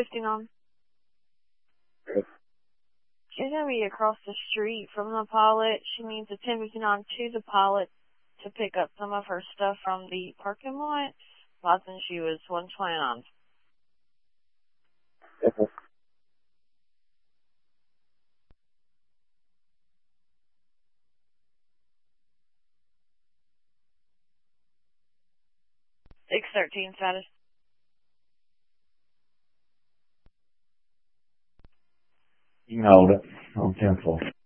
15 on. Good. She's going to be across the street from the pilot. She needs a 10:15 on to the pilot to pick up some of her stuff from the parking lot. Watson, she was 120 on. Okay. Six 13 status. You nailed it. On 10-4.